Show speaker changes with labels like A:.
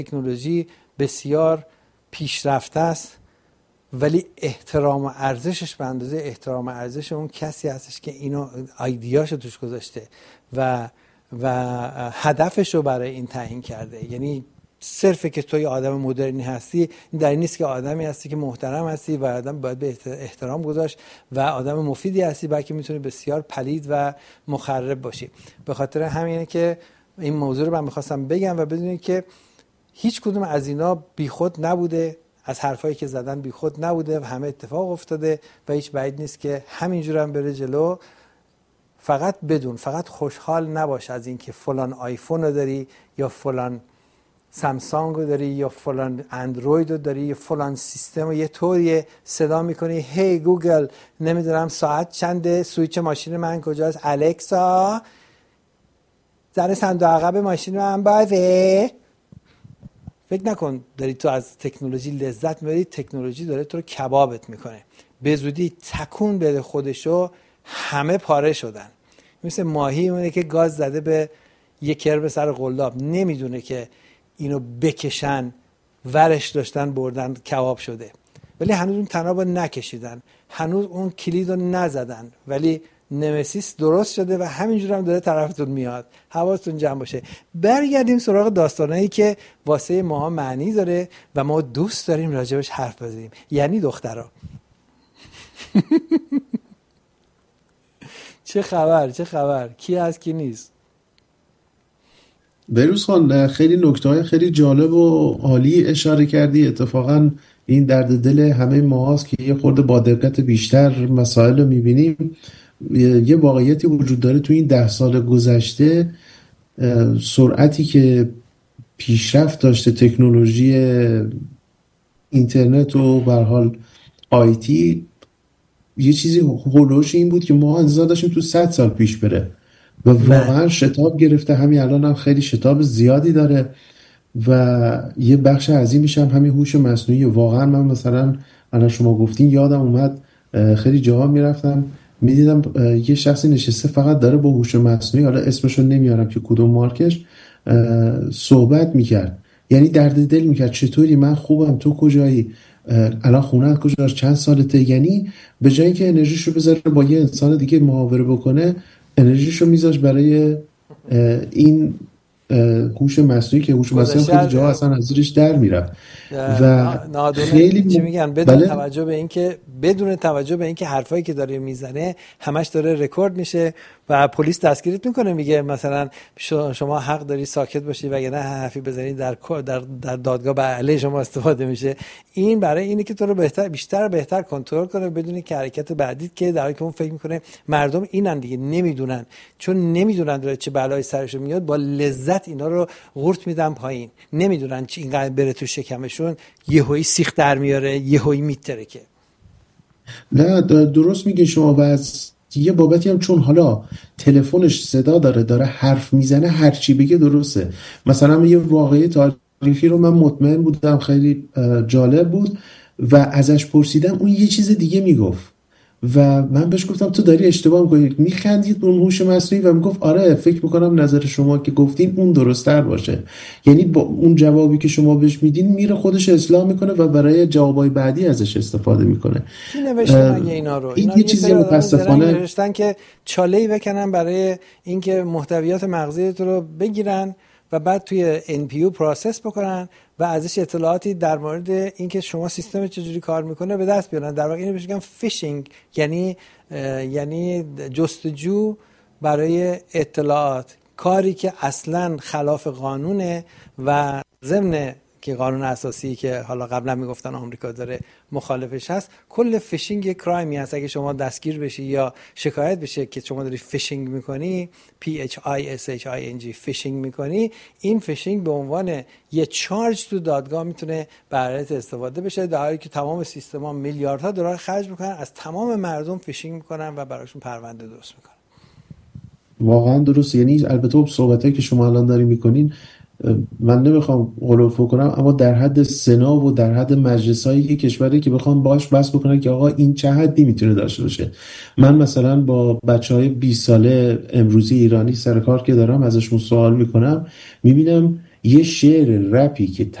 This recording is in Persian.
A: تکنولوژی بسیار پیشرفته است، ولی احترام و ارزشش به اندازه احترام و ارزش اون کسی هستش که اینو ایدیاشو توش گذاشته و هدفش رو برای این تعیین کرده. یعنی صرفه که توی آدم مدرنی هستی این در این نیست که آدمی هستی که محترم هستی و آدم باید به احترام گذاشت و آدم مفیدی هستی، بلکه میتونی بسیار پلید و مخرب باشی. به خاطر همینه که این موضوع رو من میخواستم بگم و بدونید که هیچ کدوم از اینا بیخود نبوده، از حرفایی که زدن بیخود نبوده و همه اتفاق افتاده و هیچ بعید نیست که همینجور هم بره جلو. فقط خوشحال نباش از این که فلان آیفون رو داری یا فلان سامسونگ رو داری یا فلان اندروید رو داری یا فلان سیستم رو یه طوری صدا میکنی هی گوگل نمیدونم ساعت چنده، سویچ ماشین من کجاست، الکسا زن صندوق عقب ماشین من بازه. فکر نکن داری تو از تکنولوژی لذت میبری، تکنولوژی داره تو رو کبابت میکنه. به زودی تکون بده خودشو، همه پاره شدن. مثل ماهی اونه که گاز زده به یک کرب سر قلاب، نمیدونه که اینو بکشن ورش داشتن بردن کباب شده، ولی هنوز اون تنابو نکشیدن، هنوز اون کلیدو نزدن، ولی نمسیس درست شده و همینجور هم داره طرفتون میاد. حواستون جمع باشه. برگردیم سراغ داستانایی که واسه ما معنی داره و ما دوست داریم راجبش حرف بزنیم، یعنی دخترها. چه خبر کی هست کی نیست؟
B: بروز خان، خیلی نکته‌های خیلی جالب و عالی اشاره کردی. اتفاقا این درد دل همه ما هست که یه خورده با دقت بیشتر مسائل رو میبینیم. یه واقعیتی وجود داره تو این 10 سال گذشته، سرعتی که پیشرفت داشته تکنولوژی اینترنت و به هر حال آیتی، یه چیزی هولوش این بود که ما انتظار داشتیم تو 100 سال پیش بره و واقعا شتاب گرفته. همین الان هم خیلی شتاب زیادی داره و یه بخش عظیمش هم همین هوش مصنوعی. واقعا من مثلا الان شما گفتین یادم اومد خیلی جاها میرفتم میدیدم یه شخصی نشسته فقط داره با هوش مصنوعی، حالا اسمشو نمیارم که کدوم مارکش، صحبت میکرد. یعنی درد دل میکرد چطوری، من خوبم، تو کجایی، الان خونه‌ات کجاست، چند سالته. یعنی به جای اینکه انرژیشو بذاره با یه انسان دیگه محاوره بکنه، انرژیشو میذاش برای این هوش مصنوعی که هوش مصنوعی خیلی جاها اصلا از زیرش در میرفت
A: و خیلی چی میگن بدون توجه به اینکه حرفایی که داره میزنه همش داره رکورد میشه و پلیس دستگیرت میکنه، میگه مثلا شما حق داری ساکت باشی وگرنه حرفی بزنی در دادگاه به علیه شما استفاده میشه. این برای اینه که تو رو بهتر کنترل کنه، بدونی که حرکت بعدی که در حالی که اون فکر میکنه مردم اینن دیگه نمیدونن، چون نمیدونن داره چه بلایی سرشون میاد، با لذت اینا رو قورت میدن پایین. نمیدونن چی اینقدر بره تو شکمشون، یهویی سیخ در میاره، یهویی میترکه.
B: نه درست میگه شما. و از یه بابتی هم چون حالا تلفنش صدا داره حرف میزنه، هر چی بگه درسته. مثلا یه واقعه تاریخی رو من مطمئن بودم خیلی جالب بود و ازش پرسیدم، اون یه چیز دیگه میگفت و من بهش گفتم تو داری اشتباه میکنی. میخندید اون هوش مصنوعی و میگفت آره فکر میکنم نظر شما که گفتین اون درست‌تر باشه. یعنی با اون جوابی که شما بهش میدین میره خودش اصلاح میکنه و برای جوابای بعدی ازش استفاده میکنه.
A: کی نوشته مگه اینا رو؟
B: این یه چیزی متاسفانه
A: نوشتن که چاله‌ای بکنن برای اینکه محتویات مغزی تو رو بگیرن و بعد توی NPU پروسس بکنن و ازش اطلاعاتی در مورد اینکه شما سیستم چجوری کار میکنه به دست بیارن. در واقع اینو بهش میگن فیشینگ، یعنی جستجو برای اطلاعات، کاری که اصلا خلاف قانونه و ضمن که قانون اساسی که حالا قبلا میگفتن آمریکا داره مخالفش هست. کل فیشینگ یک کرایمی هست. اگه شما دستگیر بشی یا شکایت بشه که شما داری فیشینگ میکنی، PHISHING فیشینگ میکنی، این فیشینگ به عنوان یه چارج تو دادگاه میتونه برایت استفاده بشه، در حالی که تمام سیستما میلیاردها دلار خرج میکنن از تمام مردم فیشینگ میکنن و براشون پرونده درست میکنن.
B: واقعا درست. یعنی البته صحبتایی که شما الان دارین میکنین من نمیخوام غلوف کنم، اما در حد سنا و در حد مجلس‌های کشوری که بخوام باش بحث بکنن که آقا این چه حدی میتونه داشته باشه. من مثلا با بچهای 20 ساله امروزی ایرانی سر کار که دارم ازشون سوال میکنم، میبینم یه شعر رپی که